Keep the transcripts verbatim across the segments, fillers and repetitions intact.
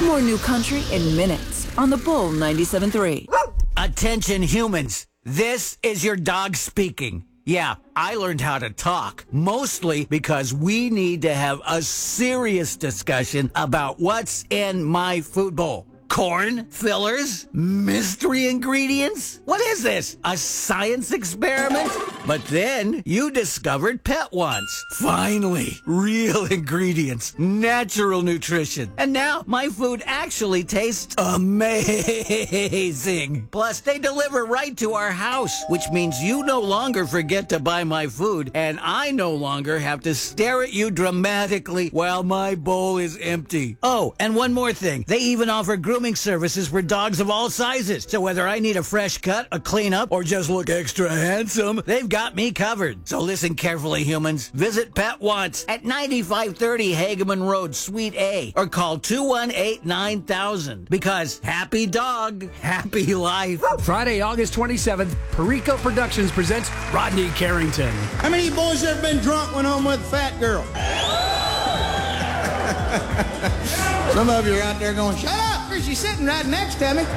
More New Country in minutes on the Bull ninety-seven point three. Attention humans, this is your dog speaking. Yeah, I learned how to talk, mostly because we need to have a serious discussion about what's in my food bowl. Corn fillers? Mystery ingredients? What is this? A science experiment? But then you discovered Pet Once. Finally, real ingredients, natural nutrition. And now my food actually tastes amazing. Plus, they deliver right to our house, which means you no longer forget to buy my food, and I no longer have to stare at you dramatically while my bowl is empty. Oh, and one more thing. They even offer grooming services for dogs of all sizes. So whether I need a fresh cut, a cleanup, or just look extra handsome, they've got me covered. So listen carefully, humans. Visit Pet Once at ninety-five thirty Hageman Road, Suite A, or call two one eight, nine thousand. Because happy dog, happy life. Friday, August twenty-seventh, Perico Productions presents Rodney Carrington. How many of you boys ever been drunk went home with a fat girl? Some of you are out there going, shut up, because she's sitting right next to me.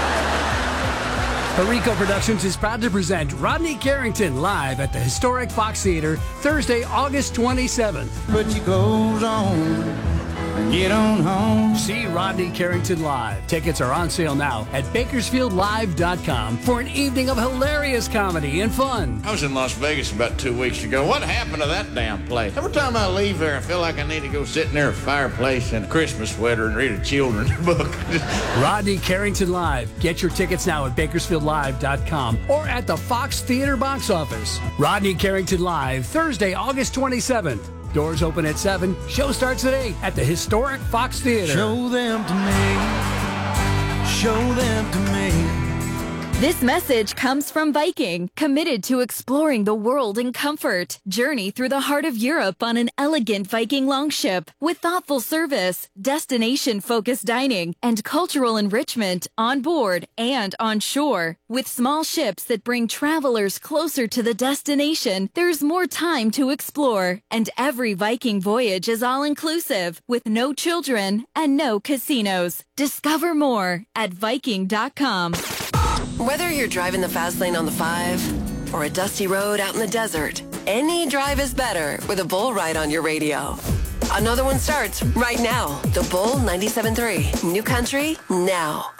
Perico Productions is proud to present Rodney Carrington live at the historic Fox Theater Thursday, August twenty-seventh. Put your clothes on and get on home. See Rodney Carrington live. Tickets are on sale now at bakersfield live dot com for an evening of hilarious comedy and fun. I was in Las Vegas about two weeks ago. What happened to that damn place? Every time I leave there, I feel like I need to go sit near a fireplace in a Christmas sweater and read a children's book. Rodney Carrington Live. Get your tickets now at bakersfield live dot com or at the Fox Theater box office. Rodney Carrington Live, Thursday, August twenty-seventh. Doors open at seven. Show starts at eight at the historic Fox Theater. Show them to me. Show them to me. This message comes from Viking, committed to exploring the world in comfort. Journey through the heart of Europe on an elegant Viking longship with thoughtful service, destination-focused dining, and cultural enrichment on board and on shore. With small ships that bring travelers closer to the destination, there's more time to explore. And every Viking voyage is all-inclusive, with no children and no casinos. Discover more at viking dot com. Whether you're driving the fast lane on the five or a dusty road out in the desert, any drive is better with a Bull Ride on your radio. Another one starts right now. The Bull ninety-seven point three. New Country, now.